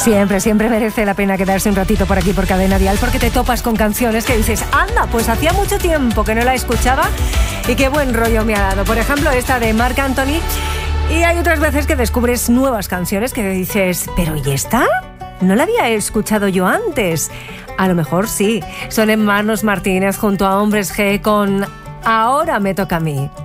Siempre merece la pena quedarse un ratito por aquí por Cadena Dial, porque te topas con canciones que dices, anda, pues hacía mucho tiempo que no la escuchaba y qué buen rollo me ha dado. Por ejemplo, esta de Marc Anthony. Y hay otras veces que descubres nuevas canciones que dices, ¿pero y esta? ¿No la había escuchado yo antes? A lo mejor sí. Son Hermanos Martínez junto a Hombres G con Ahora me toca a mí.